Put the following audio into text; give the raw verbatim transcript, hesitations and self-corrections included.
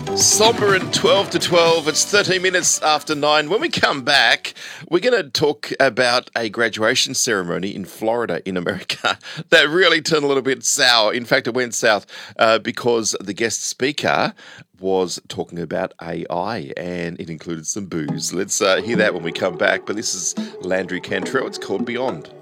Somber and twelve to twelve. It's thirteen minutes after nine. When we come back, we're going to talk about a graduation ceremony in Florida, in America, that really turned a little bit sour. In fact, it went south uh, because the guest speaker was talking about A I and it included some booze. Let's uh, hear that when we come back. But this is Landry Cantrell. It's called Beyond.